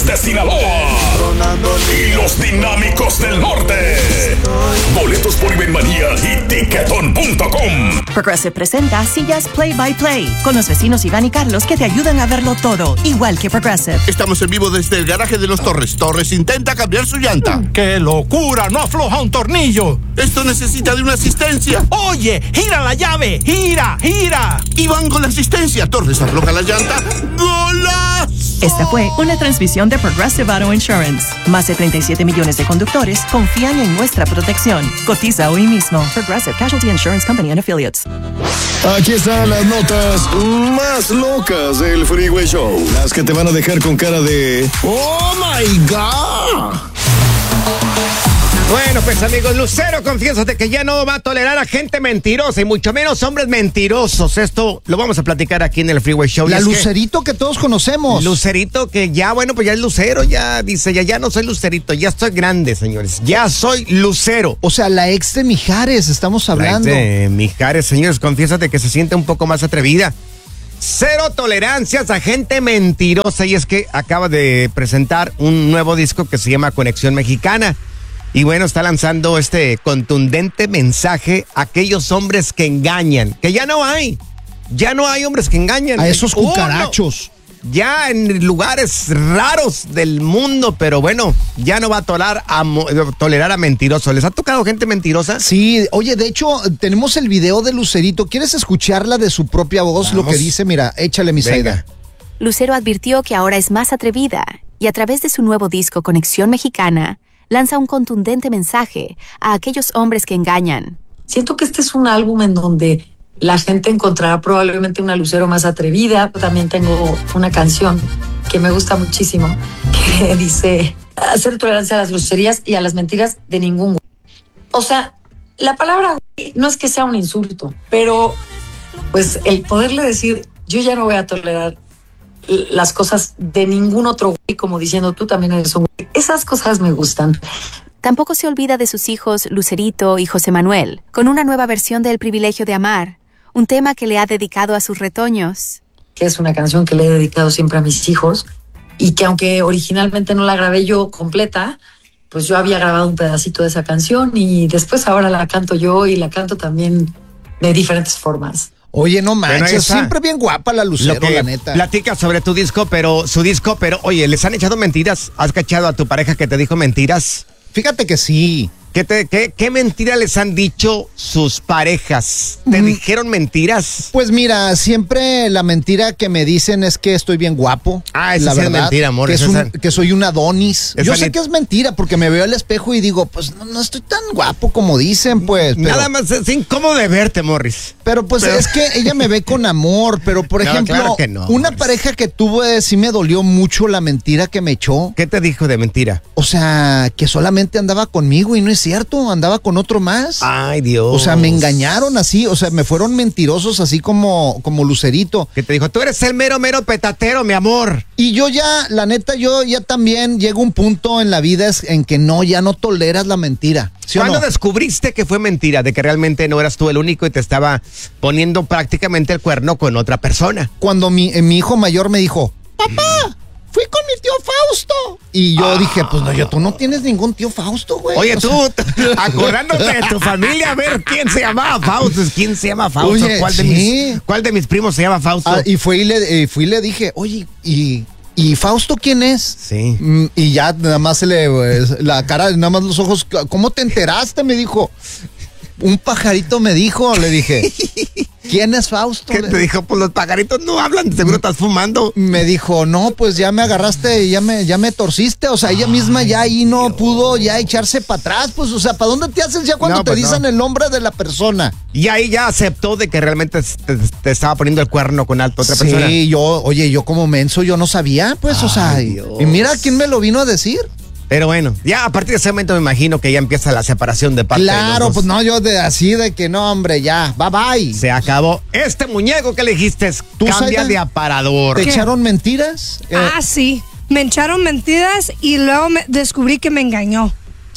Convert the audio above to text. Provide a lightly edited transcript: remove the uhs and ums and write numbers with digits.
de Sinaloa y los dinámicos del norte. Boletos por Ibenmanía y Tiquetón.com. Progressive presenta sillas Play by Play con los vecinos Iván y Carlos que te ayudan a verlo todo, igual que Progressive. Estamos en vivo desde el garaje de los Torres. Torres intenta cambiar su llanta. ¡Qué locura! ¡No afloja un tornillo! Esto necesita de una asistencia. ¡Oye! ¡Gira la llave! ¡Gira! ¡Gira! Y van con la asistencia. Torres afloja la llanta. ¡Golazo! Esta fue una transmisión de Progressive Auto Insurance. Más de 37 millones de conductores confían en nuestra protección. Cotiza hoy mismo. Progressive Casualty Insurance Company and Affiliates. Aquí están las notas más locas del Freeway Show. Las que te van a dejar con cara de ¡Oh, my God! Bueno, pues amigos, Lucero, confiésate que ya no va a tolerar a gente mentirosa y mucho menos hombres mentirosos. Esto lo vamos a platicar aquí en el Freeway Show. La Lucerito que todos conocemos. Lucerito que ya, bueno, pues ya es Lucero, ya dice, ya no soy Lucerito, ya estoy grande, señores. Ya soy Lucero. O sea, la ex de Mijares, estamos hablando. La ex de Mijares, señores, confiésate que se siente un poco más atrevida. Cero tolerancias a gente mentirosa. Y es que acaba de presentar un nuevo disco que se llama Conexión Mexicana. Y bueno, está lanzando este contundente mensaje a aquellos hombres que engañan, que ya no hay hombres que engañan. A esos cucarachos. Ya en lugares raros del mundo, pero bueno, ya no va a tolerar a mentirosos. ¿Les ha tocado gente mentirosa? Sí, oye, de hecho, tenemos el video de Lucerito. ¿Quieres escucharla de su propia voz? Vamos. Lo que dice, mira, échale mi Zaida. Lucero advirtió que ahora es más atrevida y a través de su nuevo disco Conexión Mexicana, lanza un contundente mensaje a aquellos hombres que engañan. Siento que este es un álbum en donde la gente encontrará probablemente una Lucero más atrevida. También tengo una canción que me gusta muchísimo, que dice: hacer tolerancia a las groserías y a las mentiras de ningún güey. O sea, la palabra güey no es que sea un insulto, pero pues el poderle decir, yo ya no voy a tolerar las cosas de ningún otro güey, como diciendo tú también eres un güey. Esas cosas me gustan. Tampoco se olvida de sus hijos Lucerito y José Manuel, con una nueva versión de El Privilegio de Amar, un tema que le ha dedicado a sus retoños. Que es una canción que le he dedicado siempre a mis hijos y que aunque originalmente no la grabé yo completa, pues yo había grabado un pedacito de esa canción y después ahora la canto yo y la canto también de diferentes formas. Oye, no manches, bueno, siempre bien guapa la Lucero, la neta. Platica sobre su disco, pero oye, ¿les han echado mentiras? ¿Has cachado a tu pareja que te dijo mentiras? Fíjate que sí. ¿Qué mentira les han dicho sus parejas? ¿Te dijeron mentiras? Pues mira, siempre la mentira que me dicen es que estoy bien guapo. Esa la sí verdad, es mentira, amor. Que soy un Adonis. Yo sé que es mentira porque me veo al espejo y digo, pues no estoy tan guapo como dicen, pues. Pero, nada más es incómodo de verte, Morris. Pero pues es que ella me ve con amor. Pero por ejemplo, claro que no, una Morris. pareja que tuve sí me dolió mucho la mentira que me echó. ¿Qué te dijo de mentira? O sea, que solamente andaba conmigo y no es cierto, andaba con otro más. Ay, Dios. O sea, me engañaron así, o sea, me fueron mentirosos así como Lucerito. Que te dijo, tú eres el mero petatero, mi amor. Y yo ya, la neta, yo ya también llego a un punto en la vida en que ya no toleras la mentira. ¿Sí ¿Cuándo o no? descubriste que fue mentira? De que realmente no eras tú el único y te estaba poniendo prácticamente el cuerno con otra persona. Cuando mi hijo mayor me dijo, papá, fui con mi tío Fausto. Y yo dije, pues no, tú no tienes ningún tío Fausto, güey. Oye, tú, acordándote de tu familia, a ver quién se llamaba Fausto. ¿Quién se llama Fausto? Oye, ¿Cuál de mis primos se llama Fausto? Y fui y le dije, oye, ¿y Fausto quién es? Sí. Y ya nada más la cara, nada más los ojos, ¿cómo te enteraste? Me dijo. Un pajarito me dijo, le dije, ¿quién es Fausto? ¿Qué te dijo? Pues los pajaritos no hablan, seguro estás fumando. Me dijo, no, pues ya me agarraste, ya me torciste, o sea, ella misma ya ahí no pudo ya echarse para atrás, pues, o sea, ¿para dónde te haces ya cuando te dicen el nombre de la persona? Y ahí ya aceptó de que realmente te estaba poniendo el cuerno con otra persona. Sí, yo como menso, yo no sabía, pues, o sea, y mira quién me lo vino a decir. Pero bueno, ya a partir de ese momento me imagino que ya empieza la separación de parte de los dos. Pues no, yo así de que no, hombre, ya, bye. Se acabó. Este muñeco que elegiste cambia de aparador. ¿Te echaron mentiras? Sí, me echaron mentiras y luego descubrí que me engañó.